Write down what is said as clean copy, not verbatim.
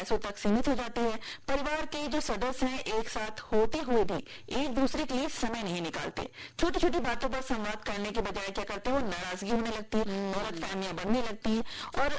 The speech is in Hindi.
पैसों तक सीमित हो जाती है। परिवार के जो सदस्य हैं एक साथ होते हुए भी एक दूसरे के लिए समय नहीं निकालते। छोटी छोटी बातों पर संवाद करने के बजाय क्या करते हैं, वो नाराजगी होने लगती है, गलतफहमियां बढ़ने लगती है और